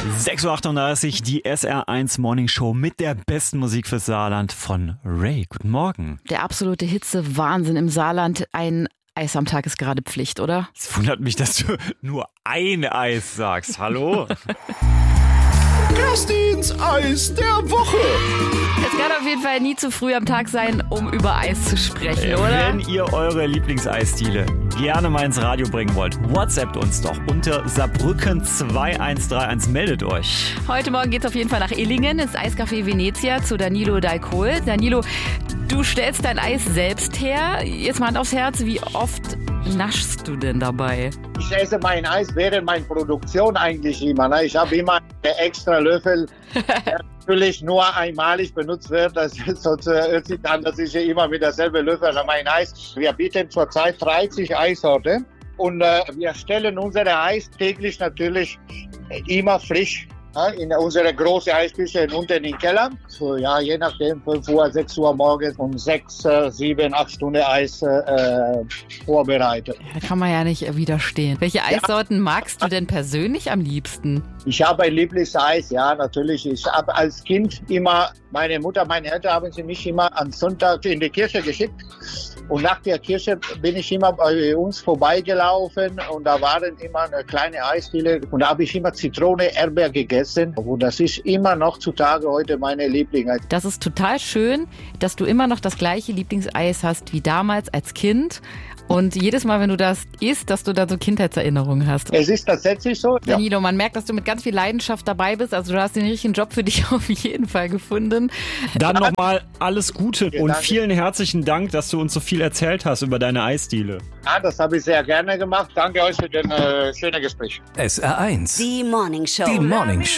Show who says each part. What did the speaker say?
Speaker 1: 6:38 Uhr, die SR1 Morning Show mit der besten Musik fürs Saarland von Ray. Guten Morgen.
Speaker 2: Der absolute Hitze-Wahnsinn im Saarland. Ein Eis am Tag ist gerade Pflicht, oder?
Speaker 1: Es wundert mich, dass du nur ein Eis sagst. Hallo?
Speaker 3: Kerstins Eis der Woche.
Speaker 2: Es kann auf jeden Fall nie zu früh am Tag sein, um über Eis zu sprechen, oder?
Speaker 1: Wenn ihr eure Lieblingseisdiele gerne mal ins Radio bringen wollt, WhatsAppt uns doch unter Saarbrücken 2131. Meldet euch.
Speaker 2: Heute Morgen geht's auf jeden Fall nach Illingen ins Eiscafé Venezia zu Danilo Dalcol. Danilo, du stellst dein Eis selbst her. Jetzt mal Hand aufs Herz, wie oft naschst du denn dabei?
Speaker 4: Ich esse mein Eis während meiner Produktion eigentlich immer. Ne? Ich habe immer einen extra Löffel, der natürlich nur einmalig benutzt wird. Sonst hört sich an, dass ich immer mit derselben Löffel mein Eis. Wir bieten zurzeit 30 Eissorten und wir stellen unsere Eis täglich natürlich immer frisch. In unserer großen Eisküche unten im Keller. So, ja, je nachdem, 5 Uhr, 6 Uhr morgens und 6, 7, 8 Stunden Eis vorbereitet.
Speaker 2: Da kann man ja nicht widerstehen. Welche Eissorten magst du denn persönlich am liebsten?
Speaker 4: Ich habe ein Lieblingseis, ja, natürlich. Ich habe als Kind immer, meine Mutter, meine Eltern haben sie mich immer am Sonntag in die Kirche geschickt. Und nach der Kirche bin ich immer bei uns vorbeigelaufen und da waren immer eine kleine Eisdiele und da habe ich immer Zitrone, Erdbeer gegessen und das ist immer noch zutage heute meine Liebling.
Speaker 2: Das ist total schön, dass du immer noch das gleiche Lieblingseis hast wie damals als Kind und jedes Mal, wenn du das isst, dass du da so Kindheitserinnerungen hast.
Speaker 4: Es ist tatsächlich so.
Speaker 2: Danilo, man merkt, dass du mit ganz viel Leidenschaft dabei bist, also du hast den richtigen Job für dich auf jeden Fall gefunden.
Speaker 1: Dann nochmal alles Gute und
Speaker 4: danke.
Speaker 1: Vielen herzlichen Dank, dass du uns so viel erzählt hast über deine Eisdiele.
Speaker 4: Ja, das habe ich sehr gerne gemacht. Danke euch für das schöne Gespräch.
Speaker 3: SR1.
Speaker 5: Die Morning Show.
Speaker 3: Die Morning Show.